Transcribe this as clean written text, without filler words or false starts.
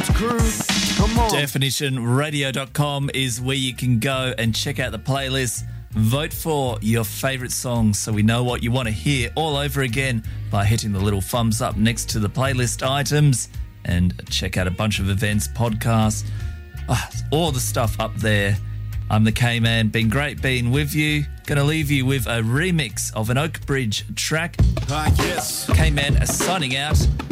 Crew, come on. Definitionradio.com is where you can go and check out the playlist. Vote for your favourite songs so we know what you want to hear all over again by hitting the little thumbs up next to the playlist items, and check out a bunch of events, podcasts, all the stuff up there. I'm the K-Man. Been great being with you. Going to leave you with a remix of an Oak Bridge track. Yes. K-Man signing out.